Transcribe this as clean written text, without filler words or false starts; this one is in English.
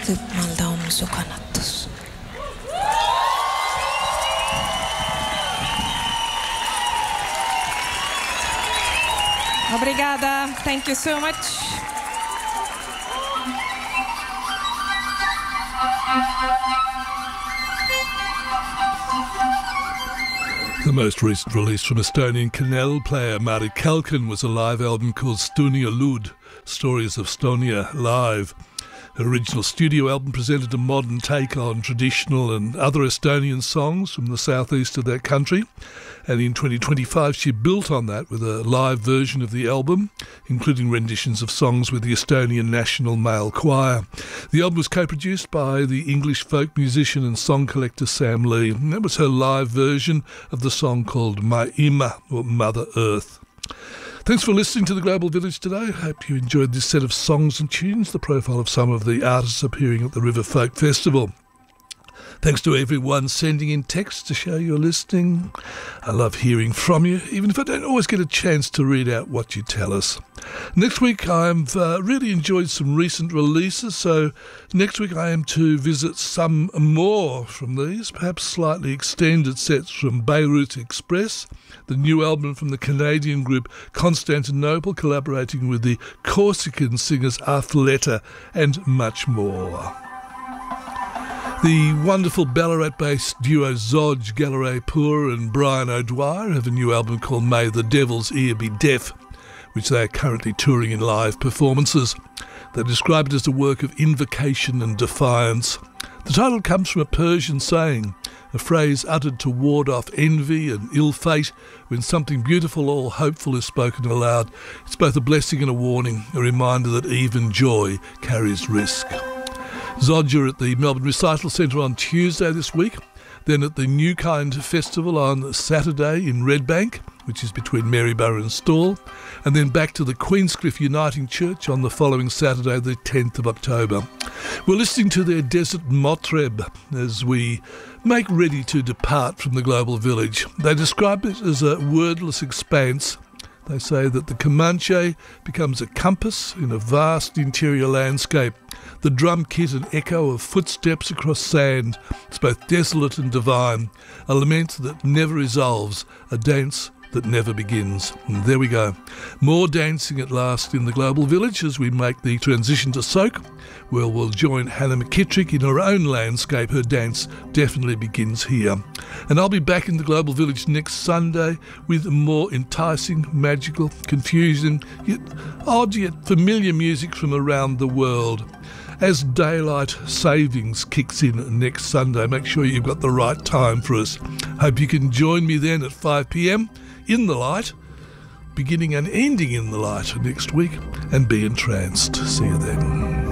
Malda on Sukanatus. Obrigada. Thank you so much. The most recent release from Estonian Kanel player Mari Kalkin was a live album called Stunia Lud, Stories of Estonia Live. Her original studio album presented a modern take on traditional and other Estonian songs from the southeast of that country, and in 2025 she built on that with a live version of the album, including renditions of songs with the Estonian National Male Choir. The album was co-produced by the English folk musician and song collector Sam Lee, and that was her live version of the song called My Ima, or Mother Earth. Thanks for listening to The Global Village today. Hope you enjoyed this set of songs and tunes, the profile of some of the artists appearing at the River Folk Festival. Thanks to everyone sending in texts to show you're listening. I love hearing from you, even if I don't always get a chance to read out what you tell us. Next week I've really enjoyed some recent releases, so next week I am to visit some more from these, perhaps slightly extended sets from Beirut Express, the new album from the Canadian group Constantinople, collaborating with the Corsican singers Arthleta, and much more. The wonderful Ballarat-based duo Zodge Gallaray-Poor and Brian O'Dwyer have a new album called May the Devil's Ear Be Deaf, which they are currently touring in live performances. They describe it as a work of invocation and defiance. The title comes from a Persian saying, a phrase uttered to ward off envy and ill fate. When something beautiful or hopeful is spoken aloud, it's both a blessing and a warning, a reminder that even joy carries risk. Zodge are at the Melbourne Recital Centre on Tuesday this week, then at the New Kind Festival on Saturday in Redbank, which is between Maryborough and Stawell, and then back to the Queenscliff Uniting Church on the following Saturday, the 10th of October. We're listening to their Desert Motreb as we make ready to depart from the Global Village. They describe it as a wordless expanse. They say that the Comanche becomes a compass in a vast interior landscape. The drum kit an echo of footsteps across sand. It's both desolate and divine. A lament that never resolves, a dance that never begins. And there we go. More dancing at last in the Global Village as we make the transition to soak, where we'll join Hannah McKittrick in her own landscape. Her dance definitely begins here. And I'll be back in the Global Village next Sunday with more enticing, magical, confusing, yet odd yet familiar music from around the world. As daylight savings kicks in next Sunday, make sure you've got the right time for us. Hope you can join me then at 5 p.m. in the light, beginning and ending in the light next week, and be entranced. See you then.